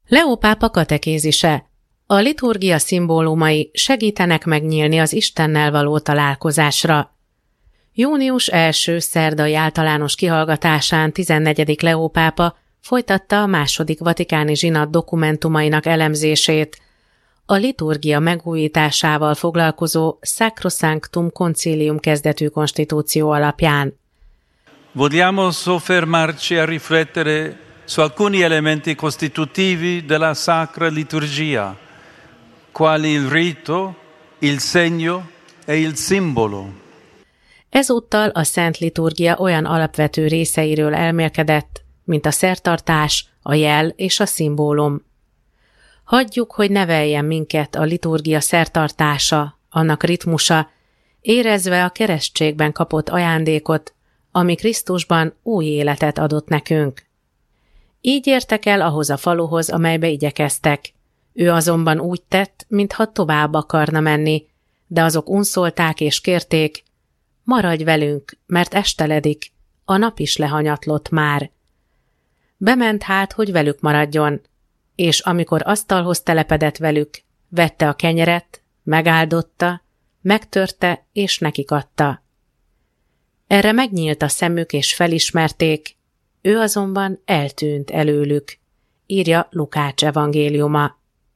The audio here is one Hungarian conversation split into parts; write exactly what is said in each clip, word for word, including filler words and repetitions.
Leó pápa katekézise. A liturgia szimbólumai segítenek megnyílni az Istennel való találkozásra. Június első szerdai általános kihallgatásán tizennegyedik Leó pápa folytatta a második vatikáni zsinat dokumentumainak elemzését, a liturgia megújításával foglalkozó Sacrosanctum Concilium kezdetű konstitúció alapján. Vogliamo soffermarci a riflettere su alcuni elementi costitutivi della Sacra Liturgia, quali il rito, il segno e il simbolo. Ezúttal a Szent Liturgia olyan alapvető részeiről elmélkedett, mint a szertartás, a jel és a szimbólum. Hagyjuk, hogy neveljen minket a liturgia szertartása, annak ritmusa, érezve a keresztségben kapott ajándékot, ami Krisztusban új életet adott nekünk. Így értek el ahhoz a faluhoz, amelybe igyekeztek. Ő azonban úgy tett, mintha tovább akarna menni, de azok unszolták és kérték, maradj velünk, mert esteledik, a nap is lehanyatlott már. Bement hát, hogy velük maradjon, és amikor asztalhoz telepedett velük, vette a kenyeret, megáldotta, megtörte és nekik adta. Erre megnyílt a szemük és felismerték, ő azonban eltűnt előlük, írja Lukács evangéliuma.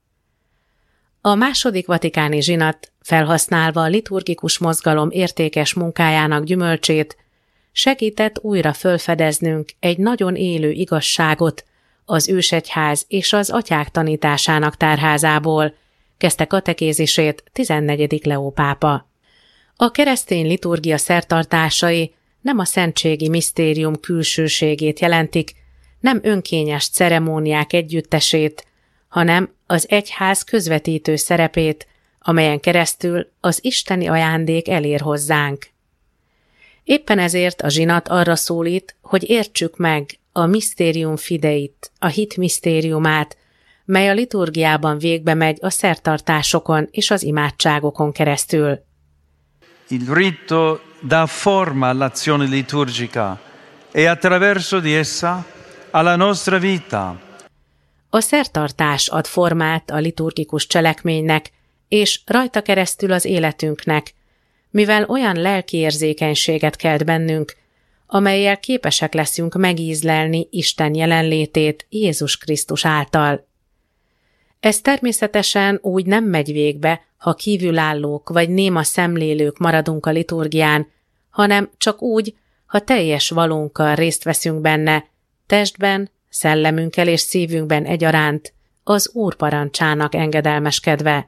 A második vatikáni zsinat, felhasználva a liturgikus mozgalom értékes munkájának gyümölcsét, segített újra fölfedeznünk egy nagyon élő igazságot az ősegyház és az atyák tanításának tárházából, kezdte katekézisét tizennegyedik Leó pápa. A keresztény liturgia szertartásai nem a szentségi misztérium külsőségét jelentik, nem önkényes ceremóniák együttesét, hanem az egyház közvetítő szerepét, amelyen keresztül az isteni ajándék elér hozzánk. Éppen ezért a zsinat arra szólít, hogy értsük meg a Mysterium Fideit, a hit misztériumát, mely a liturgiában végbe megy a szertartásokon és az imádságokon keresztül. Il rito dà forma all'azione liturgica e attraverso di essa alla nostra vita. A szertartás ad formát a liturgikus cselekménynek, és rajta keresztül az életünknek, mivel olyan lelki érzékenységet kelt bennünk, amellyel képesek leszünk megízlelni Isten jelenlétét Jézus Krisztus által. Ez természetesen úgy nem megy végbe, ha kívülállók vagy néma szemlélők maradunk a liturgián, hanem csak úgy, ha teljes valónkkal részt veszünk benne, testben, szellemünkkel és szívünkben egyaránt, az Úr parancsának engedelmeskedve.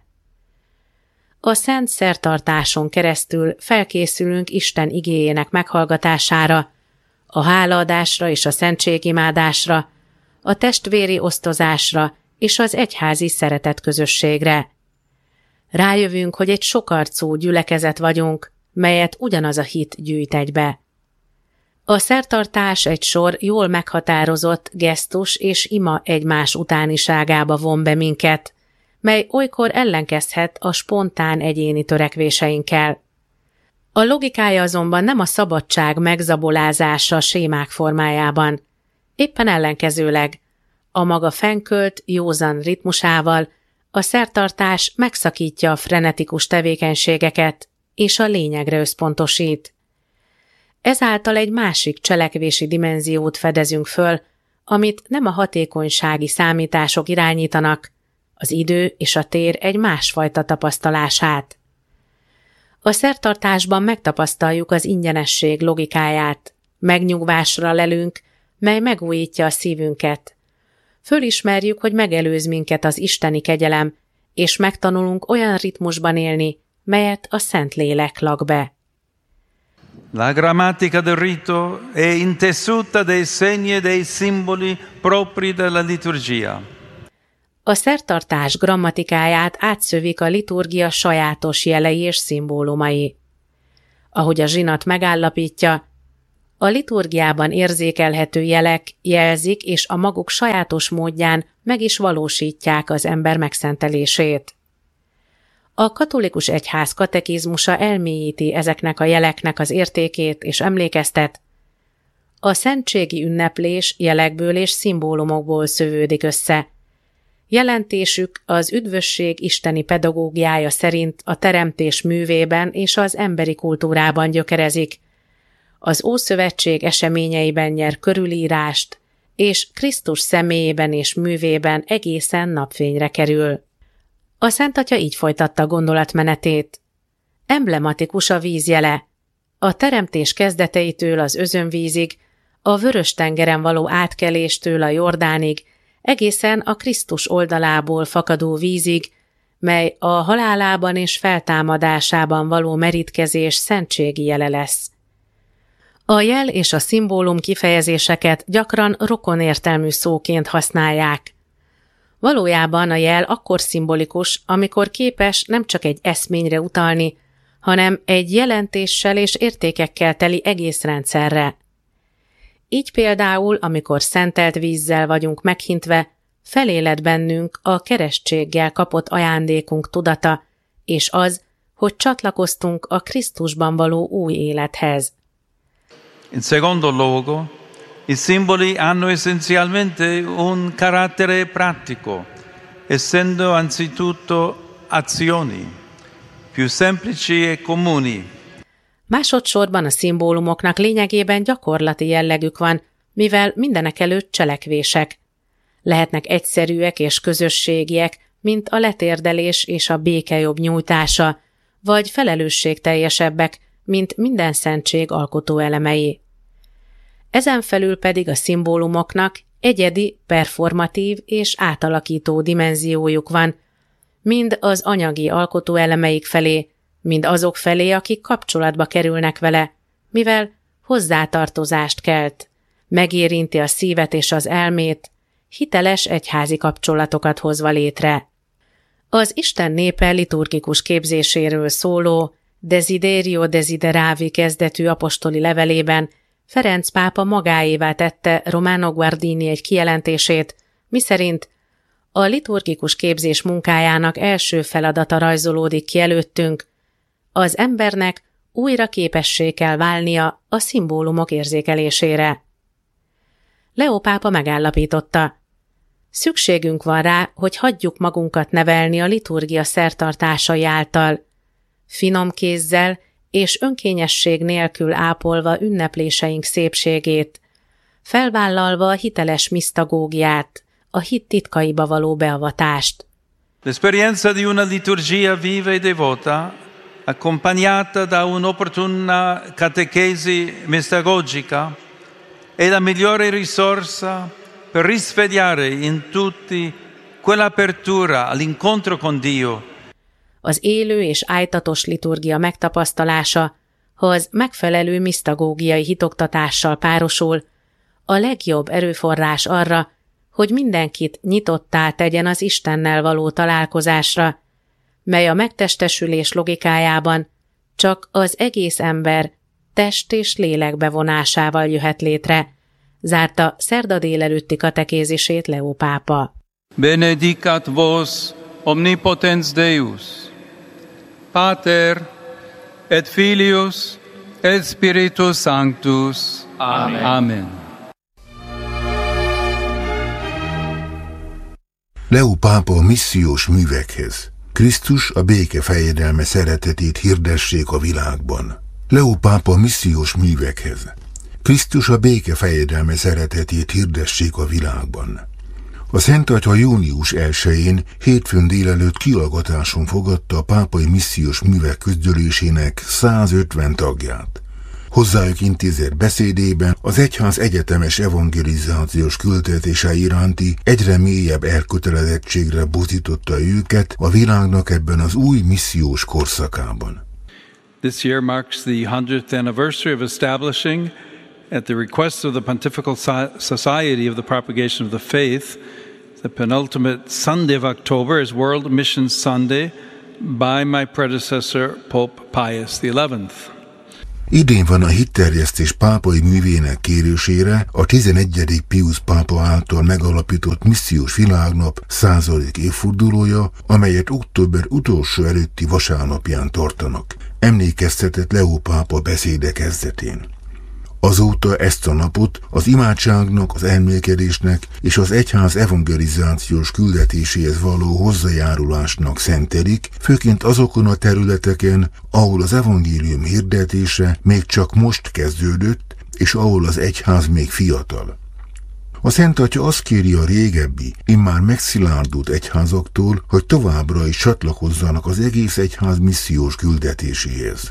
A szent szertartáson keresztül felkészülünk Isten igéjének meghallgatására, a hálaadásra és a szentségimádásra, a testvéri osztozásra és az egyházi szeretetközösségre. Rájövünk, hogy egy sokarcú gyülekezet vagyunk, melyet ugyanaz a hit gyűjt egybe. A szertartás egy sor jól meghatározott gesztus és ima egymás utániságába von be minket, mely olykor ellenkezhet a spontán egyéni törekvéseinkkel. A logikája azonban nem a szabadság megzabolázása sémák formájában, éppen ellenkezőleg, a maga fennkölt, józan ritmusával a szertartás megszakítja a frenetikus tevékenységeket, és a lényegre összpontosít. Ezáltal egy másik cselekvési dimenziót fedezünk föl, amit nem a hatékonysági számítások irányítanak, az idő és a tér egy másfajta tapasztalását. A szertartásban megtapasztaljuk az ingyenesség logikáját, megnyugvásra lelünk, mely megújítja a szívünket. Fölismerjük, hogy megelőz minket az isteni kegyelem, és megtanulunk olyan ritmusban élni, melyet a Szentlélek lak be. La grammatica del rito è intessuta dei segni e dei simboli propri della liturgia. A szertartás grammatikáját átszövik a liturgia sajátos jelei és szimbólumai. Ahogy a zsinat megállapítja, a liturgiában érzékelhető jelek jelzik és a maguk sajátos módján meg is valósítják az ember megszentelését. A katolikus egyház katekizmusa elmélyíti ezeknek a jeleknek az értékét és emlékeztet, a szentségi ünneplés jelekből és szimbólumokból szövődik össze, Jelentésük az üdvösség isteni pedagógiája szerint a teremtés művében és az emberi kultúrában gyökerezik. Az Ószövetség eseményeiben nyer körülírást, és Krisztus személyében és művében egészen napfényre kerül. A Szent Atya így folytatta gondolatmenetét. Emblematikus a vízjele. A teremtés kezdeteitől az özönvízig, a Vörös-tengeren való átkeléstől a Jordánig, egészen a Krisztus oldalából fakadó vízig, mely a halálában és feltámadásában való merítkezés szentségi jele lesz. A jel és a szimbólum kifejezéseket gyakran rokonértelmű szóként használják. Valójában a jel akkor szimbolikus, amikor képes nem csak egy eszményre utalni, hanem egy jelentéssel és értékekkel teli egész rendszerre. Így például, amikor szentelt vízzel vagyunk meghintve, feléled bennünk a keresztséggel kapott ajándékunk tudata, és az, hogy csatlakoztunk a Krisztusban való új élethez. In secondo luogo, i simboli hanno essenzialmente un carattere pratico, essendo anzitutto azioni, più semplici e comuni. Másodszorban a szimbólumoknak lényegében gyakorlati jellegük van, mivel mindenekelőtt cselekvések. Lehetnek egyszerűek és közösségiek, mint a letérdelés és a békejobb nyújtása, vagy felelősségteljesebbek, mint minden szentség alkotó elemei. Ezen felül pedig a szimbólumoknak egyedi, performatív és átalakító dimenziójuk van, mind az anyagi alkotó elemeik felé, mind azok felé, akik kapcsolatba kerülnek vele, mivel hozzátartozást kelt, megérinti a szívet és az elmét, hiteles egyházi kapcsolatokat hozva létre. Az Isten népe liturgikus képzéséről szóló Desiderio Desideravi kezdetű apostoli levelében Ferenc pápa magáévá tette Romano Guardini egy kijelentését, miszerint a liturgikus képzés munkájának első feladata rajzolódik ki előttünk, az embernek újra képessé kell válnia a szimbólumok érzékelésére. Leó pápa megállapította, szükségünk van rá, hogy hagyjuk magunkat nevelni a liturgia szertartásai által, finom kézzel és önkényesség nélkül ápolva ünnepléseink szépségét, felvállalva a hiteles misztagógiát, a hit titkaiba való beavatást. L'esperienza di una liturgia viva e devota, accompagnata da un'opportuna catechesi mistagogica, è la migliore risorsa per risvegliare in tutti quell'apertura all'incontro con Dio. Az élő és ájtatos liturgia megtapasztalása, ha az megfelelő misztagógiai hitoktatással párosul, a legjobb erőforrás arra, hogy mindenkit nyitottá tegyen az Istennel való találkozásra, mely a megtestesülés logikájában csak az egész ember test és lélek bevonásával jöhet létre, zárta szerda délelőtti katekézisét Leó pápa. Benedicat vos omnipotens Deus, Pater et Filius et Spiritus Sanctus. Amen. Amen. Leó pápa a missziós művekhez. Krisztus a béke fejedelme szeretetét hirdessék a világban. Leó pápa a missziós művekhez. Krisztus a béke fejedelme szeretetét hirdessék a világban. A Szent Atya június elsején hétfőn délelőtt kiallgatáson fogadta a pápai missziós művek közgyűlésének százötven tagját. Hozzájuk intézett beszédében az egyház egyetemes evangelizációs küldetése iránti egyre mélyebb elkötelezettségre buzdította őket a világnak ebben az új missziós korszakában. This year marks the hundredth anniversary of establishing, at the request of the Pontifical Society of the Propagation of the Faith, the penultimate Sunday of October is World Mission Sunday by my predecessor, Pope Pius the eleventh. Idén van a hitterjesztés pápai művének kérésére a tizenegyedik Piusz pápa által megalapított missziós világnap századik évfordulója, amelyet október utolsó előtti vasárnapján tartanak, emlékeztetett Leó pápa beszéde kezdetén. Azóta ezt a napot az imádságnak, az emlékedésnek és az egyház evangelizációs küldetéséhez való hozzájárulásnak szentelik, főként azokon a területeken, ahol az evangélium hirdetése még csak most kezdődött, és ahol az egyház még fiatal. A Szent Atya azt kéri a régebbi, immár megszilárdult egyházaktól, hogy továbbra is csatlakozzanak az egész egyház missziós küldetéséhez.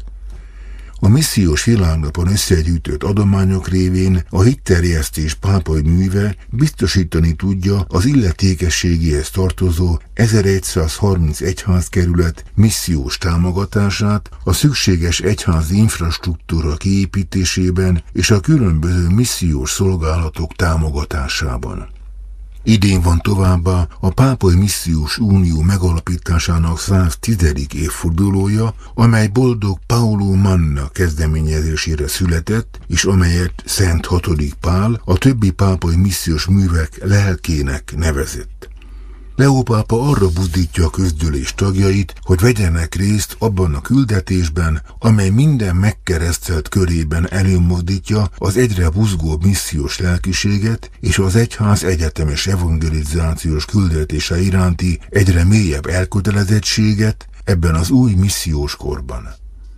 A missziós világnapon összegyűjtött adományok révén a hitterjesztés pápai műve biztosítani tudja az illetékességéhez tartozó ezeregyszázharminc egyházkerület missziós támogatását a szükséges egyházi infrastruktúra kiépítésében és a különböző missziós szolgálatok támogatásában. Idén van továbbá a Pápai Missziós Unió megalapításának száztizedik évfordulója, amely boldog Paolo Manna kezdeményezésére született, és amelyet Szent hatodik Pál a többi pápai missziós művek lelkének nevezett. Leó pápa arra buzdítja a közgyűlés tagjait, hogy vegyenek részt abban a küldetésben, amely minden megkeresztelt körében előmozdítja az egyre buzgóbb missziós lelkiséget és az egyház egyetemes evangelizációs küldetése iránti egyre mélyebb elkötelezettséget ebben az új missziós korban.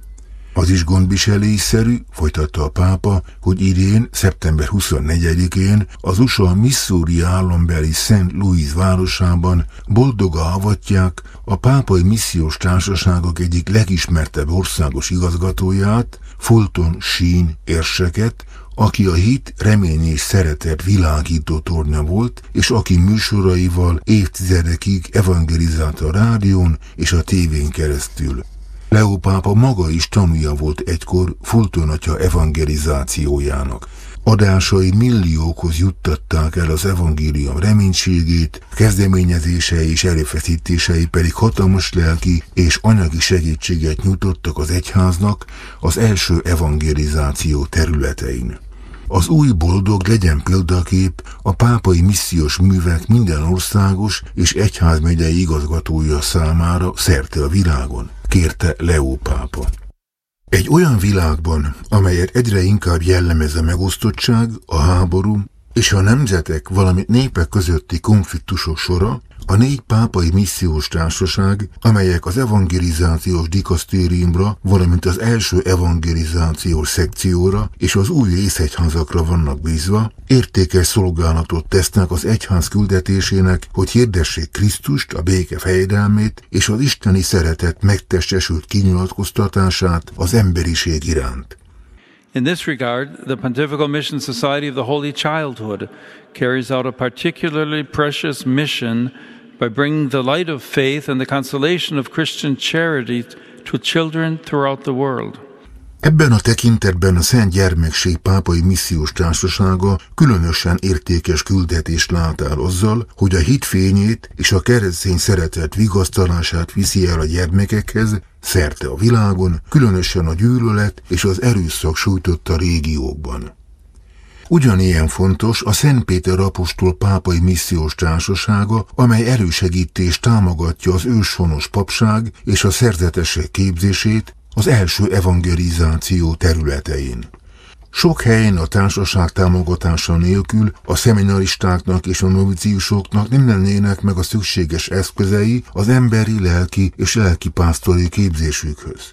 Az is gondviselésszerű, folytatta a pápa, hogy idén, szeptember huszonnegyedikén az u es á Missouri állambeli Saint Louis városában boldoga avatják a pápai missziós társaságok egyik legismertebb országos igazgatóját, Fulton Sheen érseket, aki a hit, remény és szeretet világító tornya volt, és aki műsoraival évtizedekig evangelizálta a rádión és a tévén keresztül. Leó pápa maga is tanúja volt egykor Fulton atya evangelizációjának. Adásai milliókhoz juttatták el az evangélium reménységét, kezdeményezései és erőfeszítései pedig hatalmas lelki és anyagi segítséget nyújtottak az egyháznak az első evangelizáció területein. Az új boldog legyen példakép a pápai missziós művek minden országos és egyházmegyei igazgatója számára szerte a világon, kérte Leó pápa. Egy olyan világban, amelyet egyre inkább jellemez a megosztottság, a háború és a nemzetek, valamint népek közötti konfliktusok sora, a négy pápai missziós társaság, amelyek az evangelizációs dikasztériumra, valamint az első evangelizációs szekcióra és az új részegyházakra vannak bízva, értékes szolgálatot tesznek az egyház küldetésének, hogy hirdessék Krisztust, a béke fejedelmét és az isteni szeretet megtestesült kinyilatkoztatását az emberiség iránt. In this regard, the Pontifical Mission Society of the Holy Childhood carries out a particularly precious mission by bringing the light of faith and the consolation of Christian charity to children throughout the world. Ebben a tekintetben a Szent Gyermekség Pápai Missziós Társasága különösen értékes küldetést lát el azzal, hogy a hit fényét és a keresztény szeretet vigasztalását viszi el a gyermekekhez, szerte a világon, különösen a gyűlölet és az erőszak sújtotta régiókban. Ugyanilyen fontos a Szent Péter apostol Pápai Missziós Társasága, amely elősegítés támogatja az őshonos papság és a szerzetesek képzését az első evangelizáció területein. Sok helyen a társaság támogatása nélkül a szeminaristáknak és a noviciusoknak nem lennének meg a szükséges eszközei az emberi, lelki és lelkipásztori képzésükhöz.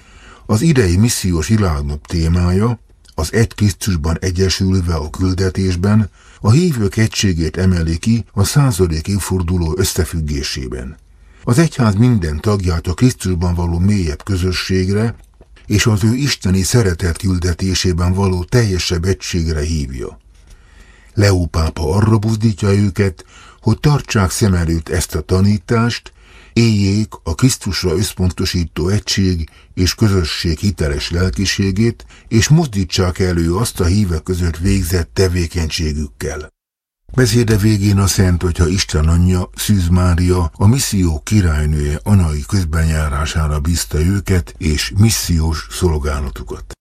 Az idei missziós világnap témája, az egy Krisztusban egyesülve a küldetésben, a hívők egységét emeli ki a századik évforduló összefüggésében. Az egyház minden tagját a Krisztusban való mélyebb közösségre és az ő isteni szeretet küldetésében való teljesebb egységre hívja. Leó pápa arra buzdítja őket, hogy tartsák szem előtt ezt a tanítást, éljék a Krisztusra összpontosító egység és közösség hiteles lelkiségét, és mozdítsák elő azt a hívek között végzett tevékenységükkel. Beszéde végén a Szent Atya Isten anyja, Szűz Mária, a misszió királynője anyai közbenjárására bízta őket és missziós szolgálatukat.